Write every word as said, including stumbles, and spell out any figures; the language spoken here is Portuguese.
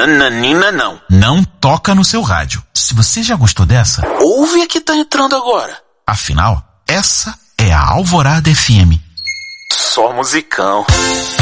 Nananina não. Não toca no seu rádio. Se você já gostou dessa, ouve a que tá entrando agora. Afinal, essa é a Alvorada F M. Só musicão.